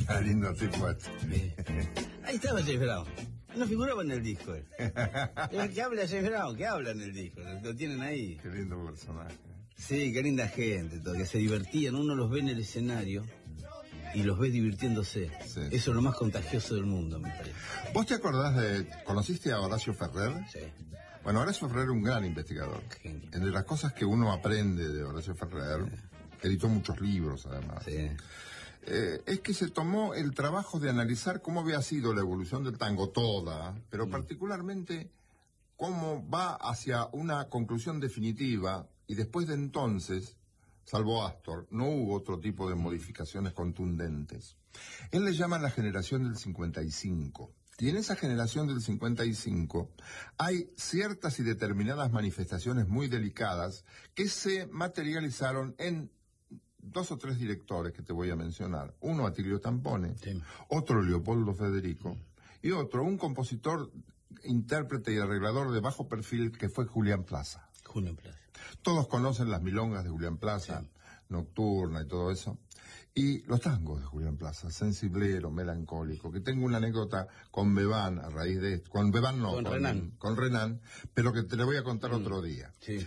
Qué lindo tipo. Ahí estaba James Brown. No figuraba en el disco. ¿Qué habla James Brown? ¿Qué habla en el disco? Lo tienen ahí. Qué lindo personaje. Sí, qué linda gente, todo, que se divertían. Uno los ve en el escenario y los ve divirtiéndose. Sí. Eso es lo más contagioso del mundo, me parece. ¿Vos te acordás conociste a Horacio Ferrer? Sí. Bueno, Horacio Ferrer era un gran investigador. Genio. Entre las cosas que uno aprende de Horacio Ferrer, editó muchos libros además, Sí. es que se tomó el trabajo de analizar cómo había sido la evolución del tango toda, pero particularmente cómo va hacia una conclusión definitiva, y después de entonces, salvo Astor, no hubo otro tipo de modificaciones contundentes. Él le llama la generación del 55. Y en esa generación del 55 hay ciertas y determinadas manifestaciones muy delicadas que se materializaron en 2 o 3 directores que te voy a mencionar. Uno, Atilio Tampone, Sí. otro, Leopoldo Federico, y otro, un compositor, intérprete y arreglador de bajo perfil que fue Julián Plaza. Julio Plaza. Todos conocen las milongas de Julián Plaza, Sí. Nocturna y todo eso. Y los tangos de Julián Plaza, sensiblero, melancólico, que tengo una anécdota con Bebán a raíz de esto. Con Bebán no, Con Renan. Con Renan, pero que te lo voy a contar otro día. Sí.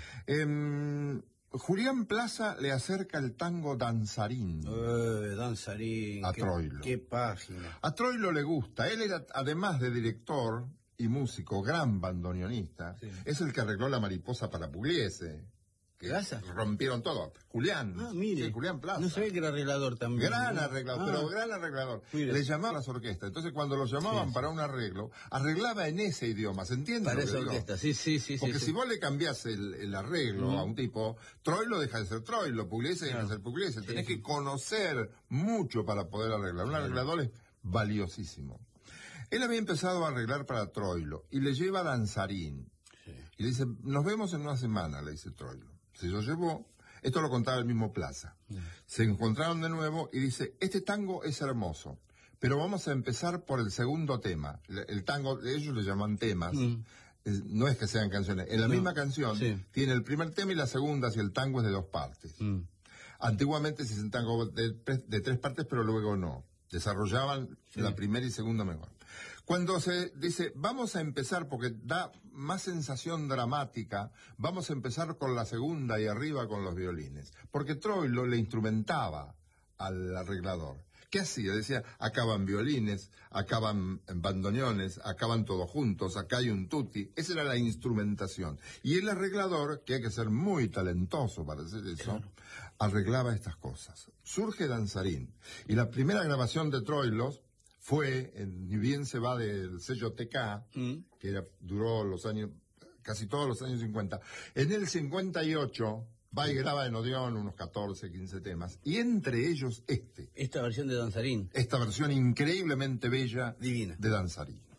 Julián Plaza le acerca el tango danzarín Danzarín. a Troilo. Qué página. A Troilo le gusta. Él era, además de director y músico, gran bandoneonista. Sí. Es el que arregló La Mariposa para Pugliese. Que ¿Plaza? rompieron todo. Julián. Ah, mire. Sí, Julián Plaza. No sabía que era arreglador también. Gran arreglador, pero gran arreglador. Mire. Le llamaban a las orquestas. Entonces, cuando lo llamaban Sí, para un arreglo, arreglaba en ese idioma. ¿Se entiende? Para lo que esa digo? orquesta, sí. Porque sí. si vos le cambiás el arreglo a un tipo, Troilo deja de ser Troilo, Pugliese deja de ser Pugliese. Tenés que conocer mucho para poder arreglar. Un arreglador es valiosísimo. Él había empezado a arreglar para Troilo y le lleva a Danzarín. Sí. Y le dice, nos vemos en una semana, le dice Troilo. Se lo llevó, esto lo contaba el mismo Plaza. Se encontraron de nuevo y dice, este tango es hermoso, pero vamos a empezar por el segundo tema. El tango, ellos le llaman temas, no es que sean canciones. En la misma canción tiene el primer tema y la segunda, si el tango es de 2 partes. Antiguamente se hacían tango de 3 partes, pero luego no. Desarrollaban la primera y segunda mejor. Cuando se dice, vamos a empezar, porque da más sensación dramática, vamos a empezar con la segunda y arriba con los violines. Porque Troilo le instrumentaba al arreglador. ¿Qué hacía? Decía, acaban violines, acaban bandoneones, acaban todos juntos, acá hay un tutti. Esa era la instrumentación. Y el arreglador, que hay que ser muy talentoso para hacer eso, arreglaba estas cosas. Surge Danzarín. Y la primera grabación de Troilo fue, ni bien se va del sello TK, que duró casi todos los años 50. En el 58... va y graba en Odeón unos 14, 15 temas. Y entre ellos Esta versión de Danzarín. esta versión increíblemente bella Divina. de Danzarín.